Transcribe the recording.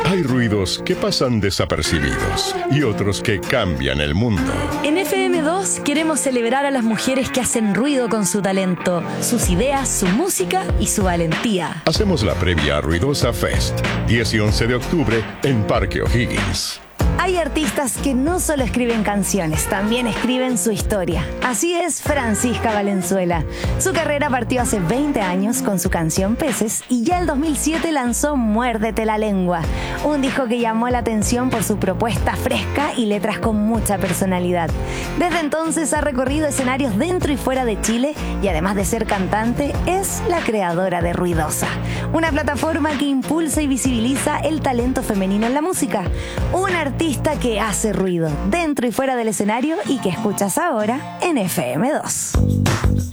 Hay ruidos que pasan desapercibidos y otros que cambian el mundo. En FM2 queremos celebrar a las mujeres que hacen ruido con su talento, sus ideas, su música y su valentía. Hacemos la previa a Ruidosa Fest, 10 y 11 de octubre en Parque O'Higgins. Hay artistas que no solo escriben canciones, también escriben su historia. Así es Francisca Valenzuela. Su carrera partió hace 20 años con su canción Peces y ya en 2007 lanzó Muérdete la lengua, un disco que llamó la atención por su propuesta fresca y letras con mucha personalidad. Desde entonces ha recorrido escenarios dentro y fuera de Chile y además de ser cantante, es la creadora de Ruidosa, una plataforma que impulsa y visibiliza el talento femenino en la música. Un artista que hace ruido dentro y fuera del escenario y que escuchas ahora en FM2.